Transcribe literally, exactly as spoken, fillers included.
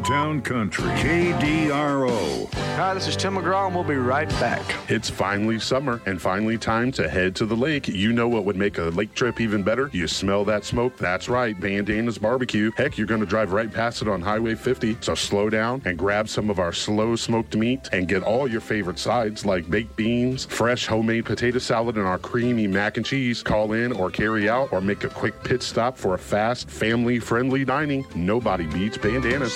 Town Country, K D R O. Hi, this is Tim McGraw, and we'll be right back. It's finally summer and finally time to head to the lake. You know what would make a lake trip even better? You smell that smoke? That's right, Bandana's Barbecue. Heck, you're going to drive right past it on Highway fifty, so slow down and grab some of our slow smoked meat and get all your favorite sides like baked beans, fresh homemade potato salad, and our creamy mac and cheese. Call in or carry out or make a quick pit stop for a fast, family-friendly dining. Nobody beats Bandana's.